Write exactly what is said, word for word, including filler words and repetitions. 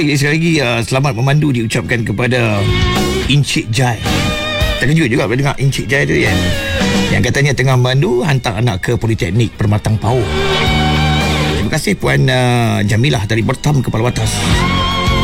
Okey, sekali lagi uh, selamat memandu diucapkan kepada Encik Jai. Terkejut juga bila dengar Encik Jai tu kan, yang katanya tengah memandu hantar anak ke Politeknik Permatang Power. Terima kasih Puan uh, Jamilah dari Bertam Kepala Batas.